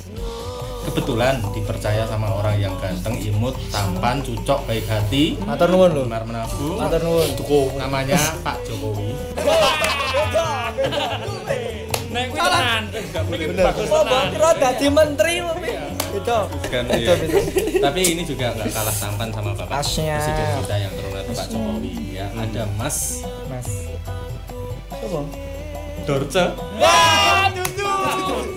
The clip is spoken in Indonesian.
kebetulan dipercaya sama orang yang ganteng, imut, tampan, cucok, baik hati, Matur nuwun lho. gemar menabung. Matur nuwun. Namanya Pak Jokowi. Nek kuwi tenan. Bener. Bagus Oh, tenan. kira dadi menteri tapi. Itu. Kan, Itu. Tapi ini juga nggak kalah tampan sama Bapak Pasnya. Presiden kita yang terhormat Pak Jokowi. Ya, ada Mas Mas. Coba. Dorce. Wah, dudu.